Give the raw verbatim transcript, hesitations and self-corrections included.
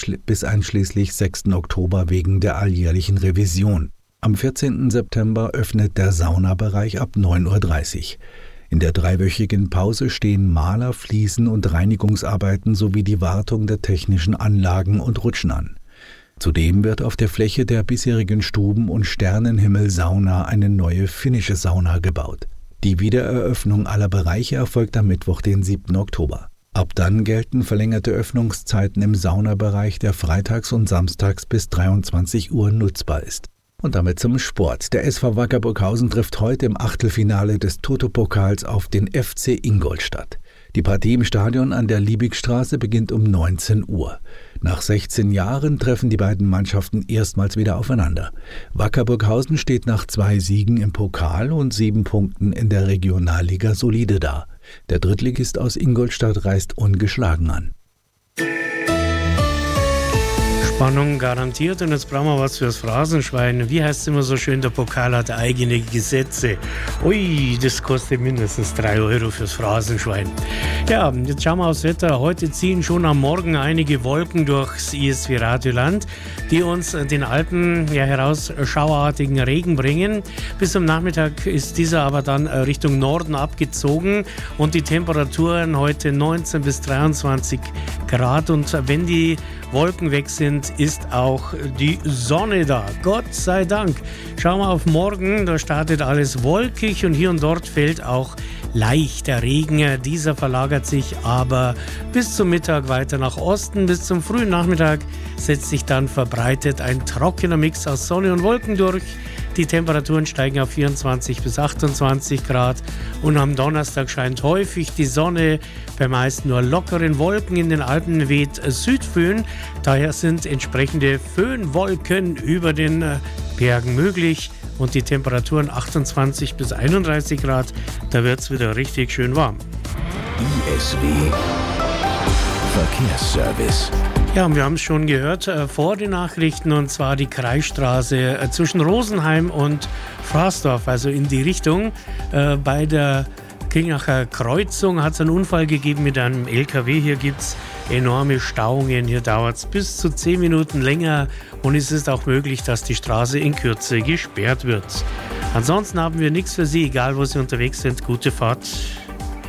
bis einschließlich sechsten Oktober wegen der alljährlichen Revision. Am vierzehnten September öffnet der Saunabereich ab neun Uhr dreißig. In der dreiwöchigen Pause stehen Maler-, Fliesen- und Reinigungsarbeiten sowie die Wartung der technischen Anlagen und Rutschen an. Zudem wird auf der Fläche der bisherigen Stuben- und Sternenhimmel-Sauna eine neue finnische Sauna gebaut. Die Wiedereröffnung aller Bereiche erfolgt am Mittwoch, den siebten Oktober. Ab dann gelten verlängerte Öffnungszeiten im Saunabereich, der freitags und samstags bis dreiundzwanzig Uhr nutzbar ist. Und damit zum Sport. Der S V Wacker Burghausen trifft heute im Achtelfinale des Toto-Pokals auf den F C Ingolstadt. Die Partie im Stadion an der Liebigstraße beginnt um neunzehn Uhr. Nach sechzehn Jahren treffen die beiden Mannschaften erstmals wieder aufeinander. Wacker Burghausen steht nach zwei Siegen im Pokal und sieben Punkten in der Regionalliga solide da. Der Drittligist aus Ingolstadt reist ungeschlagen an. Spannung garantiert, und jetzt brauchen wir was fürs Phrasenschwein. Wie heißt es immer so schön, der Pokal hat eigene Gesetze. Ui, das kostet mindestens drei Euro fürs Phrasenschwein. Ja, jetzt schauen wir aufs Wetter. Heute ziehen schon am Morgen einige Wolken durchs I S W Radioland, die uns den Alpen ja, heraus schauerartigen Regen bringen. Bis zum Nachmittag ist dieser aber dann Richtung Norden abgezogen und die Temperaturen heute neunzehn bis dreiundzwanzig Grad. Und wenn die Wolken weg sind, ist auch die Sonne da. Gott sei Dank. Schauen wir auf morgen, da startet alles wolkig und hier und dort fällt auch leichter Regen. Dieser verlagert sich aber bis zum Mittag weiter nach Osten. Bis zum frühen Nachmittag setzt sich dann verbreitet ein trockener Mix aus Sonne und Wolken durch. Die Temperaturen steigen auf vierundzwanzig bis achtundzwanzig Grad und am Donnerstag scheint häufig die Sonne, bei meist nur lockeren Wolken. In den Alpen weht Südföhn, daher sind entsprechende Föhnwolken über den Bergen möglich und die Temperaturen achtundzwanzig bis einunddreißig Grad, da wird es wieder richtig schön warm. I S W Verkehrsservice. Ja, und wir haben es schon gehört äh, vor den Nachrichten, und zwar die Kreisstraße äh, zwischen Rosenheim und Fraßdorf, also in die Richtung. Äh, bei der Klingacher Kreuzung hat es einen Unfall gegeben mit einem L K W. Hier gibt es enorme Stauungen. Hier dauert es bis zu zehn Minuten länger und es ist auch möglich, dass die Straße in Kürze gesperrt wird. Ansonsten haben wir nichts für Sie, egal wo Sie unterwegs sind. Gute Fahrt.